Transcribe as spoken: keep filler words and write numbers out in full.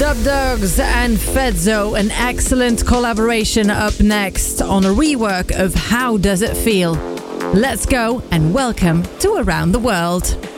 Dub Dogs and Fedzo, an excellent collaboration up next on a rework of How Does It Feel? Let's go and welcome to Around the World.